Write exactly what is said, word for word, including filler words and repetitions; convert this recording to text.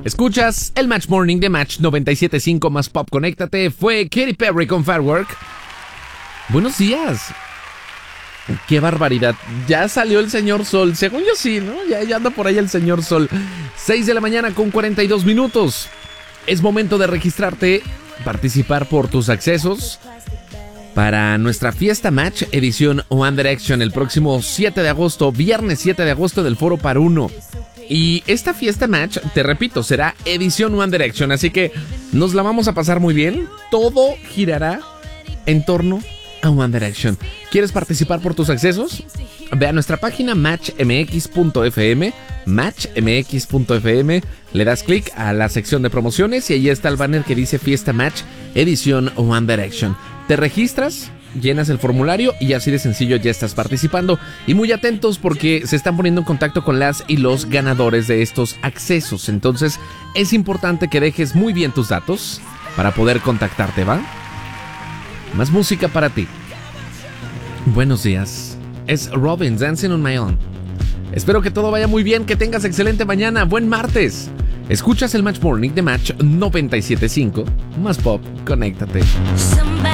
Escuchas el Match Morning de Match noventa y siete punto cinco más Pop. Conéctate. Fue Katy Perry con Firework. Buenos días. ¡Qué barbaridad! Ya salió el señor Sol. Según yo sí, ¿no? Ya, ya anda por ahí el señor Sol. seis de la mañana con cuarenta y dos minutos. Es momento de registrarte, participar por tus accesos para nuestra fiesta Match edición One Direction el próximo siete de agosto, viernes siete de agosto del Foro Par Uno. Y esta fiesta Match, te repito, será edición One Direction, así que nos la vamos a pasar muy bien. Todo girará en torno a One Direction. ¿Quieres participar por tus accesos? Ve a nuestra página match m x punto f m, match m x punto f m, le das clic a la sección de promociones y ahí está el banner que dice Fiesta Match edición One Direction. Te registras, llenas el formulario y así de sencillo ya estás participando. Y muy atentos porque se están poniendo en contacto con las y los ganadores de estos accesos. Entonces es importante que dejes muy bien tus datos para poder contactarte, ¿va? Más música para ti. Buenos días. Es Robin, Dancing on My Own. Espero que todo vaya muy bien, que tengas excelente mañana. Buen martes. Escuchas el Match Morning de Match noventa y siete punto cinco. Más Pop, conéctate.